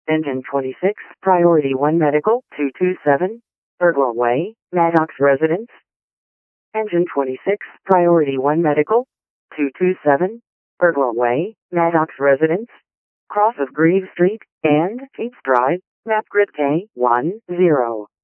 Engine 26, Priority 1 Medical, 227, Birdwell Way, Maddox Residence. Engine 26, Priority 1 Medical, 227, Birdwell Way, Maddox Residence. Cross of Grieve Street and Feats Drive, Map Grid K10.